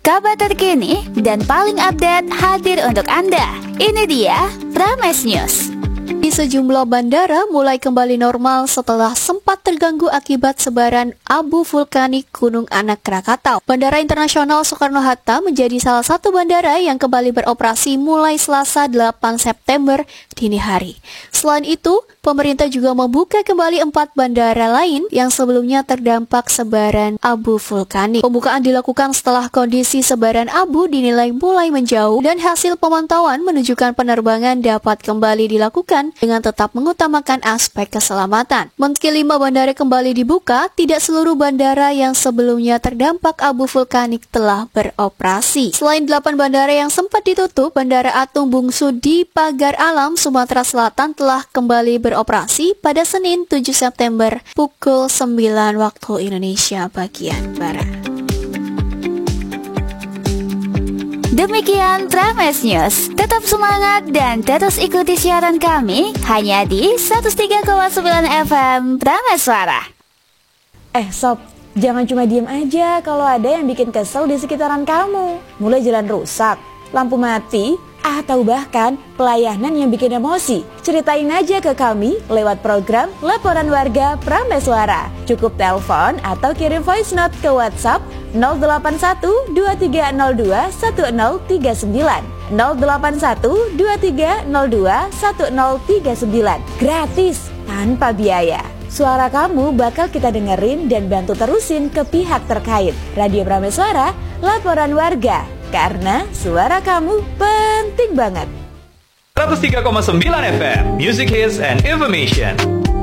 Kabar terkini dan paling update hadir untuk Anda. Ini dia Prames News. Di sejumlah bandara mulai kembali normal setelah sempat terganggu akibat sebaran abu vulkanik Gunung Anak Krakatau. Bandara Internasional Soekarno-Hatta menjadi salah satu bandara yang kembali beroperasi mulai Selasa 8 September dini hari. Selain itu, pemerintah juga membuka kembali 4 bandara lain yang sebelumnya terdampak sebaran abu vulkanik. Pembukaan dilakukan setelah kondisi sebaran abu dinilai mulai menjauh dan hasil pemantauan menunjukkan penerbangan dapat kembali dilakukan dengan tetap mengutamakan aspek keselamatan. Meski 5 bandara kembali dibuka, tidak seluruh bandara yang sebelumnya terdampak abu vulkanik telah beroperasi. Selain 8 bandara yang sempat ditutup, Bandara Atung Bungsu di Pagar Alam, Sumatera Selatan telah kembali beroperasi pada Senin 7 September pukul 9 waktu Indonesia bagian Barat. Demikian Prames News. Tetap semangat dan terus ikuti siaran kami hanya di 103,9 FM Prames Suara. Sob, jangan cuma diem aja kalau ada yang bikin kesel di sekitaran kamu. Mulai jalan rusak, lampu mati, atau bahkan pelayanan yang bikin emosi. Ceritain aja ke kami lewat program Laporan Warga Prames Suara. Cukup telepon atau kirim voice note ke WhatsApp 081 2302 1039 081 2302 1039. Gratis, tanpa biaya. Suara kamu bakal kita dengerin dan bantu terusin ke pihak terkait. Radio Prames Suara, Laporan Warga. Karena suara kamu penting banget. 103,9 FM, Music Hits and Information.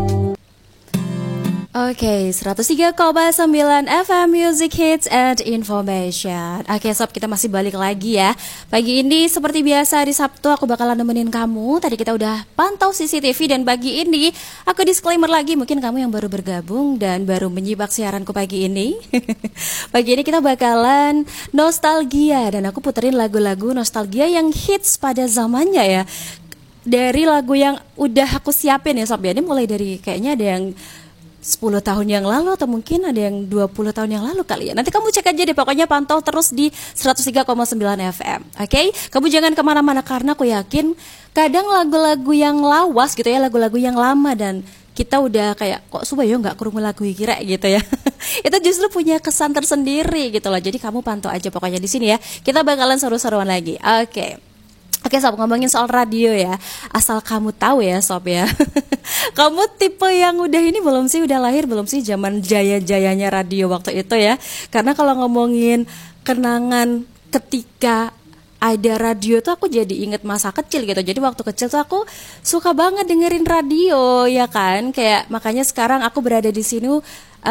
Oke, 103,9 FM Music Hits and Information. Oke sob, kita masih balik lagi ya. Pagi ini seperti biasa di Sabtu aku bakalan nemenin kamu. Tadi kita udah pantau CCTV dan pagi ini aku disclaimer lagi. Mungkin kamu yang baru bergabung dan baru menyimak siaranku pagi ini. Pagi ini kita bakalan nostalgia dan aku puterin lagu-lagu nostalgia yang hits pada zamannya ya. Dari lagu yang udah aku siapin ya sob ya. Ini mulai dari kayaknya ada yang 10 tahun yang lalu atau mungkin ada yang 20 tahun yang lalu kali ya. Nanti kamu cek aja deh, pokoknya pantau terus di 103,9 FM. Oke? Kamu jangan kemana-mana karena aku yakin kadang lagu-lagu yang lawas gitu ya, lagu-lagu yang lama dan kita udah kayak kok supaya nggak kerungu lagu kira gitu ya. Itu justru punya kesan tersendiri gitu loh. Jadi kamu pantau aja pokoknya di sini ya. Kita bakalan seru-seruan lagi. Oke sob, ngomongin soal radio ya. Asal kamu tahu ya sob ya. Kamu tipe yang udah ini belum sih? Udah lahir belum sih zaman jaya-jayanya radio waktu itu ya? Karena kalau ngomongin kenangan ketika ada radio tuh aku jadi inget masa kecil gitu. Jadi waktu kecil tuh aku suka banget dengerin radio ya kan. Kayak makanya sekarang aku berada di sini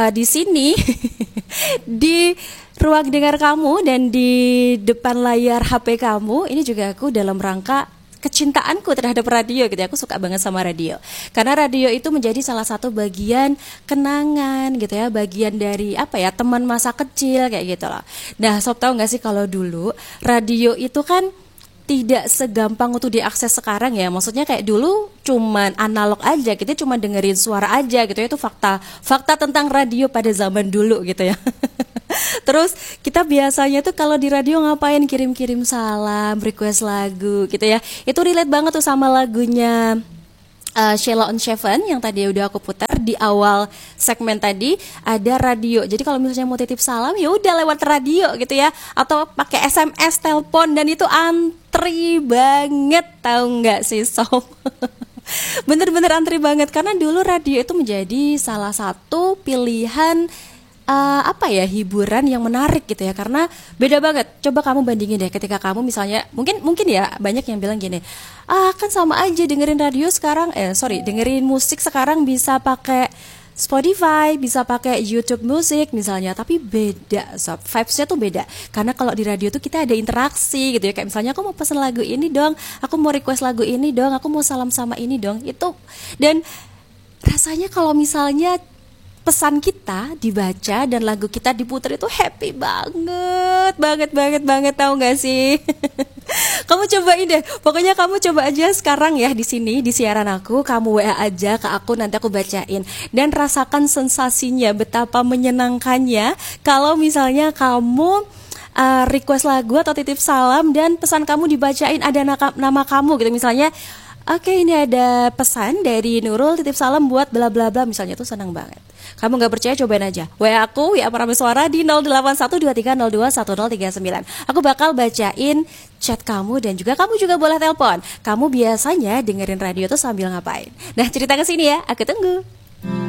di ruang dengar kamu dan di depan layar HP kamu. Ini juga aku dalam rangka kecintaanku terhadap radio gitu ya. Aku suka banget sama radio karena radio itu menjadi salah satu bagian kenangan gitu ya, bagian dari apa ya, teman masa kecil kayak gitu loh. Nah sob, tahu nggak sih kalau dulu radio itu kan tidak segampang untuk diakses sekarang ya. Maksudnya kayak dulu cuman analog aja, kita cuma dengerin suara aja gitu ya. Itu fakta tentang radio pada zaman dulu gitu ya. Terus kita biasanya tuh kalau di radio ngapain, kirim-kirim salam, request lagu gitu ya. Itu relate banget tuh sama lagunya Sheila on Seven yang tadi udah aku putar di awal segmen tadi. Ada radio, jadi kalau misalnya mau titip salam ya udah lewat radio gitu ya, atau pakai SMS, telepon, dan itu antri banget, tahu nggak sih sob? Bener-bener antri banget karena dulu radio itu menjadi salah satu pilihan hiburan yang menarik gitu ya, karena beda banget. Coba kamu bandingin deh ketika kamu misalnya mungkin ya banyak yang bilang gini, kan sama aja dengerin radio sekarang, dengerin musik sekarang bisa pakai Spotify, bisa pakai YouTube Music misalnya, tapi beda sob, vibes-nya tuh beda. Karena kalau di radio tuh kita ada interaksi gitu ya, kayak misalnya aku mau pesen lagu ini dong, aku mau request lagu ini dong, aku mau salam sama ini dong, itu. Dan rasanya kalau misalnya pesan kita dibaca dan lagu kita diputar itu happy banget, tahu nggak sih? Kamu cobain deh, pokoknya kamu coba aja sekarang ya di sini di siaran aku, kamu WA aja ke aku, nanti aku bacain dan rasakan sensasinya betapa menyenangkannya kalau misalnya kamu request lagu atau titip salam dan pesan kamu dibacain ada nama kamu gitu. Misalnya, oke, ini ada pesan dari Nurul titip salam buat bla bla bla misalnya, tuh senang banget. Kamu nggak percaya, cobain aja. WA aku, WA Parame Suara di 0812302139. Aku bakal bacain chat kamu dan juga kamu juga boleh telepon. Kamu biasanya dengerin radio tuh sambil ngapain? Nah, cerita ke sini ya, aku tunggu.